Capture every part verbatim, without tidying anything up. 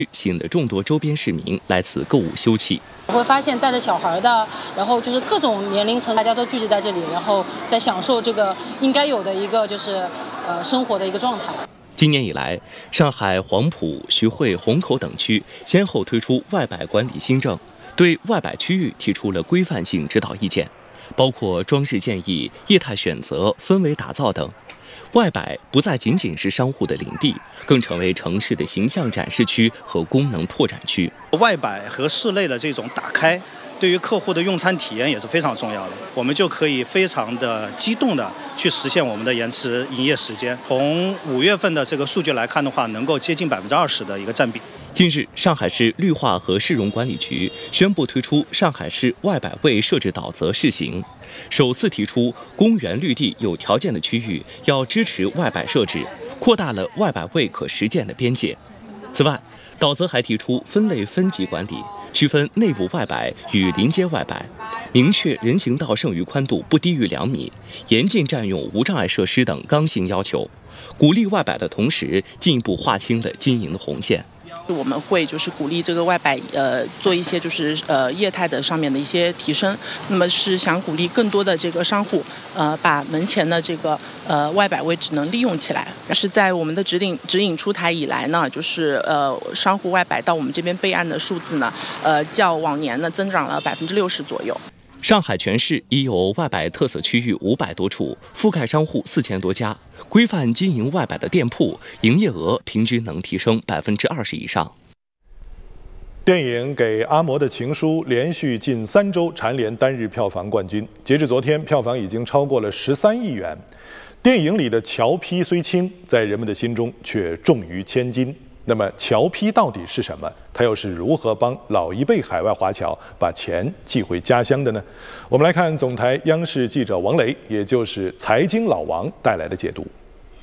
吸引了众多周边市民来此购物休憩。 我会发现带着小孩的，然后就是各种年龄层，大家都聚集在这里，然后在享受这个应该有的一个就是呃生活的一个状态。 今年以来，上海黄埔、徐汇、虹口等区先后推出外摆管理新政，对外摆区域提出了规范性指导意见，包括装饰建议、业态选择、氛围打造等。外摆不再仅仅是商户的领地，更成为城市的形象展示区和功能拓展区。 外摆和室内的这种打开，对于客户的用餐体验也是非常重要的。我们就可以非常的机动的去实现我们的延迟营业时间。从五月份的这个数据来看的话，能够接近百分之二十的一个占比。 近日，上海市绿化和市容管理局宣布推出上海市外摆位设置导则试行，首次提出公园绿地有条件的区域要支持外摆设置，扩大了外摆位可实践的边界。此外，导则还提出分类分级管理，区分内部外摆与临街外摆，明确人行道剩余宽度不低于两米，严禁占用无障碍设施等刚性要求，鼓励外摆的同时，进一步划清了经营的红线。 我们会就是鼓励这个外摆呃做一些就是呃业态的上面的一些提升，那么是想鼓励更多的这个商户呃把门前的这个呃外摆位置能利用起来。是在我们的指引指引出台以来呢，就是呃商户外摆到我们这边备案的数字呢，呃较往年呢增长了百分之六十左右。 上海全市已有外摆特色区域五百多处，覆盖商户四千多家。规范经营外摆的店铺，营业额平均能提升百分之二十以上。 电影《给阿嬷的情书》连续近三周蝉联单日票房冠军，截至昨天，票房已经超过了十三亿元。电影里的侨批虽轻，在人们的心中却重于千金。那么侨批到底是什么？它又是如何帮老一辈海外华侨把钱寄回家乡的呢？我们来看总台央视记者王雷，也就是财经老王带来的解读。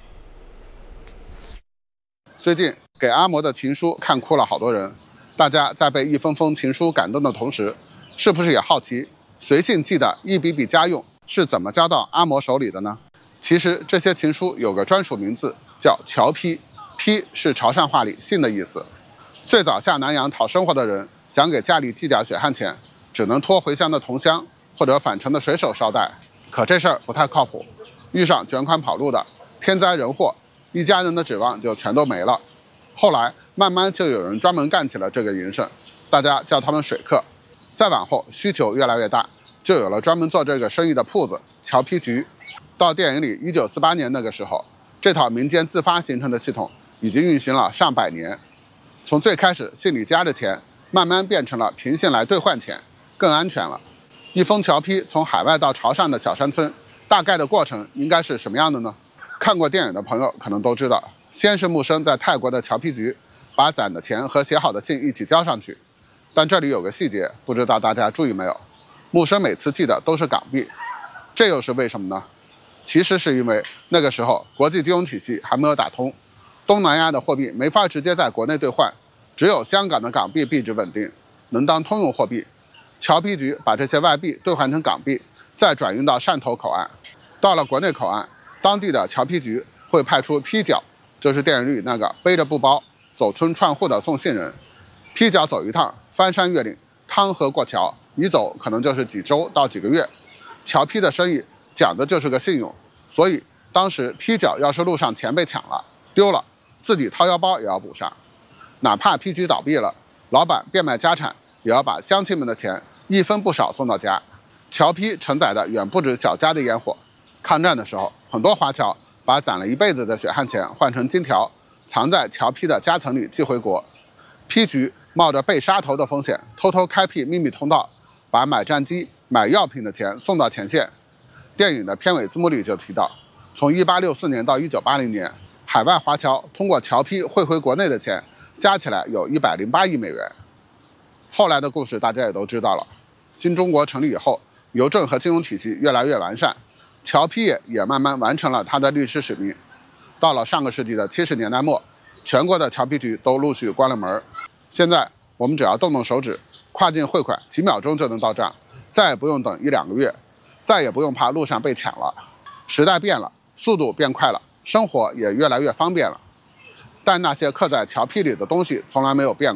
最近给阿嬷的情书看哭了好多人，大家在被一封封情书感动的同时，是不是也好奇随信寄的一笔笔家用是怎么交到阿嬷手里的呢？其实这些情书有个专属名字，叫侨批。批是潮汕话里信的意思。最早下南洋讨生活的人想给家里寄点血汗钱，只能托回乡的同乡或者返程的水手捎带。可这事儿不太靠谱，遇上卷款跑路的，天灾人祸，一家人的指望就全都没了。后来慢慢就有人专门干起了这个营生，大家叫他们水客。再往后需求越来越大，就有了专门做这个生意的铺子侨批局。到电影里一九四八年那个时候，这套民间自发形成的系统已经运行了上百年。从最开始信里夹着钱，慢慢变成了凭信来兑换钱，更安全了。一封侨批从海外到潮汕的小山村，大概的过程应该是什么样的呢？看过电影的朋友可能都知道，先是木生在泰国的侨批局把攒的钱和写好的信一起交上去，但这里有个细节，不知道大家注意没有？木生每次寄的都是港币，这又是为什么呢？其实是因为那个时候国际金融体系还没有打通，东南亚的货币没法直接在国内兑换，只有香港的港币币值稳定，能当通用货币。侨批局把这些外币兑换成港币，再转运到汕头口岸。到了国内口岸，当地的侨批局会派出批角，就是电影里那个背着布包走村串户的送信人。批角走一趟，翻山越岭，趟河过桥，一走可能就是几周到几个月。侨批的生意讲的就是个信用，所以当时批角要是路上钱被抢了丢了，自己掏腰包也要补上。哪怕批局倒闭了，老板变卖家产，也要把乡亲们的钱一分不少送到家。侨批承载的远不止小家的烟火。抗战的时候，很多华侨把攒了一辈子的血汗钱换成金条，藏在侨批的夹层里寄回国。批局冒着被杀头的风险，偷偷开辟秘密通道，把买战机、买药品的钱送到前线。电影的片尾字幕里就提到，从一八六四年到一九八零年，海外华侨通过侨批汇回国内的钱，加起来有一百零八亿美元。后来的故事大家也都知道了，新中国成立以后，邮政和金融体系越来越完善，侨批业也慢慢完成了它的历史使命。到了上个世纪的七十年代末，全国的侨批局都陆续关了门。现在我们只要动动手指，跨境汇款几秒钟就能到账，再也不用等一两个月，再也不用怕路上被抢了。时代变了，速度变快了，生活也越来越方便了。但那些刻在侨批里的东西从来没有变过。